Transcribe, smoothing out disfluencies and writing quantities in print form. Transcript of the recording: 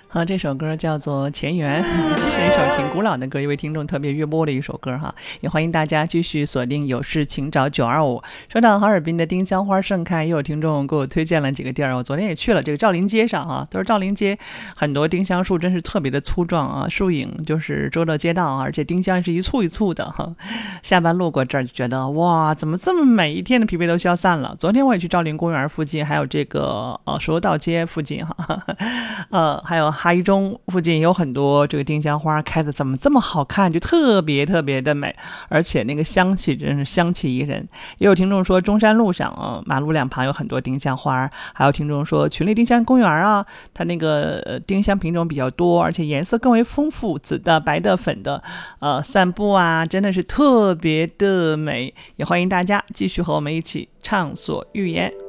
好，这首歌叫做《前缘》，是一首挺古老的歌，一位听众特别约播的一首歌哈，也欢迎大家继续锁定有事请找925。说到哈尔滨的丁香花盛开，也有听众给我推荐了几个地儿，我昨天也去了这个赵林街上啊，都是赵林街很多丁香树真是特别的粗壮啊，树影就是遮着街道，而且丁香是一簇一簇的哈。下班路过这儿就觉得哇，怎么这么美，一天的疲惫都消散了。昨天我也去赵林公园附近，还有这个石头道街附近哈，还有哈一中附近有很多这个丁香花开的怎么这么好看，就特别特别的美，而且那个香气真是香气宜人。也有听众说中山路上马路两旁有很多丁香花，还有听众说群力丁香公园啊，它那个丁香品种比较多，而且颜色更为丰富，紫的、白的、粉的，散步啊真的是特别的美。也欢迎大家继续和我们一起畅所欲言。